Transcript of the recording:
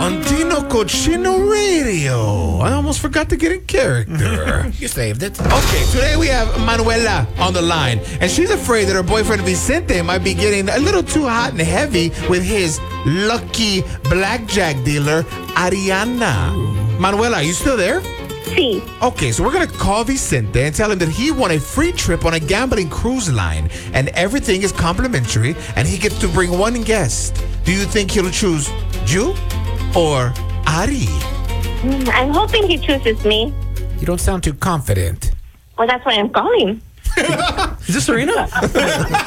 on Tino Cochino Radio. I almost forgot to get in character. You saved it. Okay, today we have Manuela on the line, and she's afraid that her boyfriend Vicente might be getting a little too hot and heavy with his lucky blackjack dealer, Ariana. Manuela, are you still there? Sí. Okay, so we're going to call Vicente and tell him that he won a free trip on a gambling cruise line, and everything is complimentary, and he gets to bring one guest. Do you think he'll choose you or Ari? I'm hoping he chooses me. You don't sound too confident. Well, that's why I'm calling. Is this Serena?